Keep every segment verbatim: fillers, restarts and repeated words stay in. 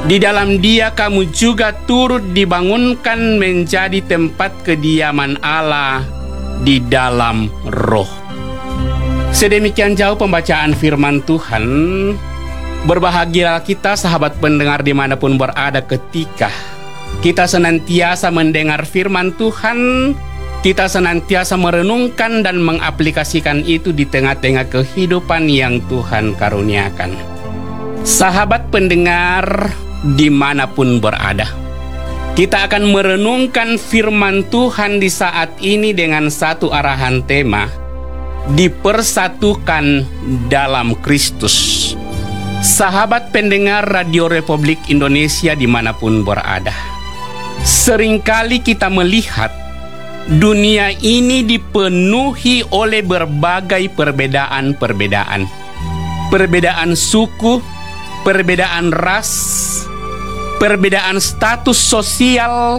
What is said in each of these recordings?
Di dalam Dia kamu juga turut dibangunkan menjadi tempat kediaman Allah di dalam Roh. Sedemikian jauh pembacaan firman Tuhan. Berbahagialah kita sahabat pendengar dimanapun berada ketika kita senantiasa mendengar firman Tuhan, kita senantiasa merenungkan dan mengaplikasikan itu di tengah-tengah kehidupan yang Tuhan karuniakan. Sahabat pendengar dimanapun berada, kita akan merenungkan firman Tuhan di saat ini dengan satu arahan tema, dipersatukan dalam Kristus. Sahabat pendengar Radio Republik Indonesia dimanapun berada, seringkali kita melihat dunia ini dipenuhi oleh berbagai perbedaan-perbedaan. Perbedaan suku, perbedaan ras, perbedaan status sosial,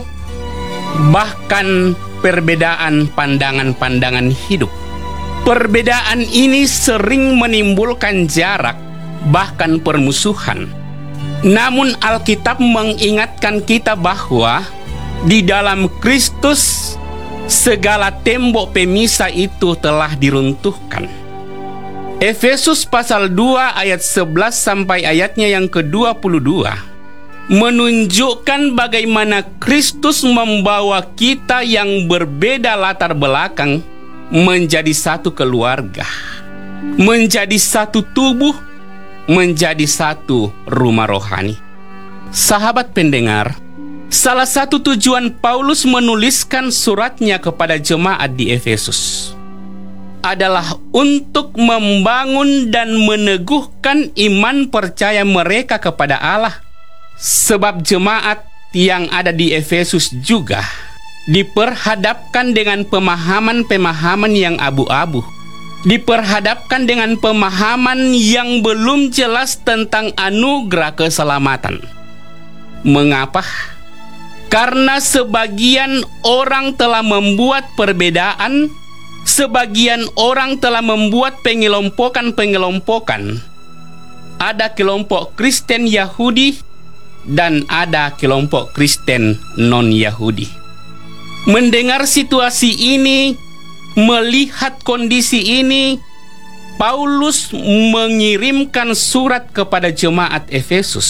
bahkan perbedaan pandangan-pandangan hidup. Perbedaan ini sering menimbulkan jarak, bahkan permusuhan. Namun Alkitab mengingatkan kita bahwa di dalam Kristus segala tembok pemisah itu telah diruntuhkan. Efesus pasal dua ayat sebelas sampai ayatnya yang kedua puluh dua menunjukkan bagaimana Kristus membawa kita yang berbeda latar belakang menjadi satu keluarga, menjadi satu tubuh, menjadi satu rumah rohani. Sahabat pendengar, salah satu tujuan Paulus menuliskan suratnya kepada jemaat di Efesus adalah untuk membangun dan meneguhkan iman percaya mereka kepada Allah. Sebab jemaat yang ada di Efesus juga diperhadapkan dengan pemahaman-pemahaman yang abu-abu, diperhadapkan dengan pemahaman yang belum jelas tentang anugerah keselamatan. Mengapa? Karena sebagian orang telah membuat perbedaan, sebagian orang telah membuat pengelompokan-pengelompokan. Ada kelompok Kristen Yahudi dan ada kelompok Kristen non-Yahudi. Mendengar situasi ini, melihat kondisi ini, Paulus mengirimkan surat kepada jemaat Efesus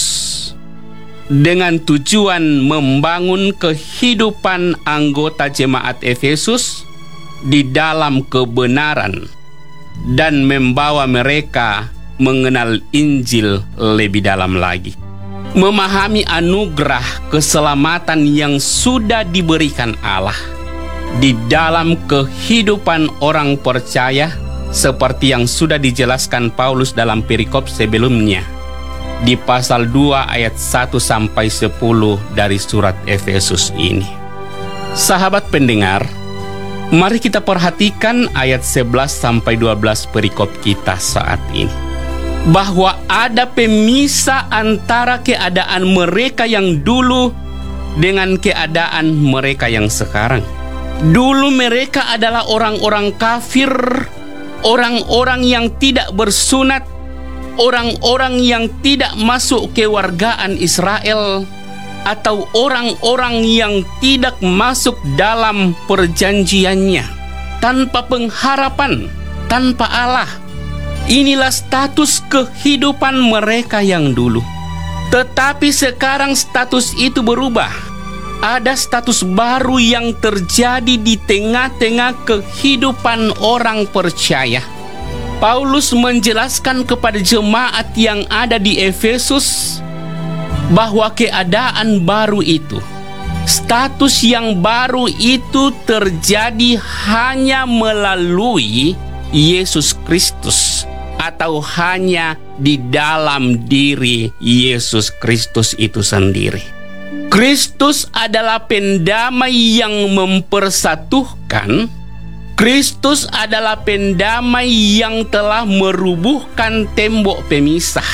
dengan tujuan membangun kehidupan anggota jemaat Efesus di dalam kebenaran dan membawa mereka mengenal Injil lebih dalam lagi, memahami anugerah keselamatan yang sudah diberikan Allah di dalam kehidupan orang percaya, seperti yang sudah dijelaskan Paulus dalam perikop sebelumnya di pasal dua ayat satu sampai sepuluh dari surat Efesus ini. Sahabat pendengar, mari kita perhatikan ayat sebelas sampai dua belas perikop kita saat ini, bahwa ada pemisah antara keadaan mereka yang dulu dengan keadaan mereka yang sekarang. Dulu mereka adalah orang-orang kafir, orang-orang yang tidak bersunat, orang-orang yang tidak masuk kewargaan Israel, atau orang-orang yang tidak masuk dalam perjanjiannya, tanpa pengharapan, tanpa Allah. Inilah status kehidupan mereka yang dulu. Tetapi sekarang status itu berubah. Ada status baru yang terjadi di tengah-tengah kehidupan orang percaya. Paulus menjelaskan kepada jemaat yang ada di Efesus bahwa keadaan baru itu, status yang baru itu terjadi hanya melalui Yesus Kristus, atau hanya di dalam diri Yesus Kristus itu sendiri. Kristus adalah pendamai yang mempersatukan. Kristus adalah pendamai yang telah merubuhkan tembok pemisah.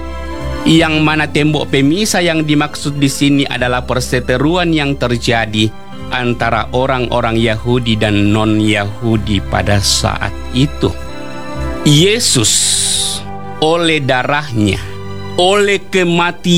Yang mana tembok pemisah yang dimaksud di sini adalah perseteruan yang terjadi antara orang-orang Yahudi dan non-Yahudi pada saat itu. Yesus oleh darahnya, oleh kematian